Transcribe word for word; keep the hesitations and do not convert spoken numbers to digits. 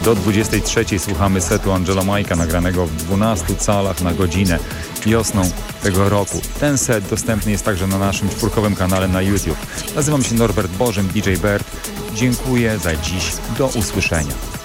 Do dwudziestej trzeciej słuchamy setu Angela Majka nagranego w dwunastu calach na godzinę wiosną tego roku. Ten set dostępny jest także na naszym czwórkowym kanale na YouTube. Nazywam się Norbert Bożym, D J Bert. Dziękuję za dziś. Do usłyszenia.